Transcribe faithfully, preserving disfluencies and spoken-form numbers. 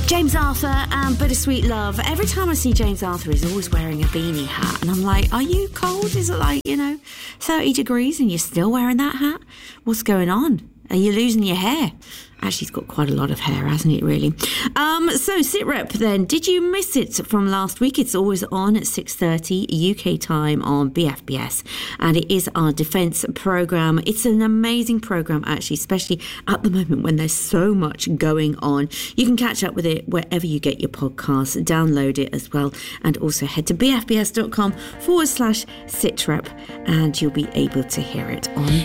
James Arthur and Bittersweet Love. Every time I see James Arthur, he's always wearing a beanie hat. And I'm like, are you cold? Is it like, you know, thirty degrees and you're still wearing that hat? What's going on? Are you losing your hair? Actually, he's got quite a lot of hair, hasn't he, really? Um, so, SITREP then. Did you miss it from last week? It's always on at six thirty U K time on B F B S. And it is our defence programme. It's an amazing programme, actually, especially at the moment when there's so much going on. You can catch up with it wherever you get your podcasts. Download it as well. And also head to bfbs.com forward slash SITREP and you'll be able to hear it on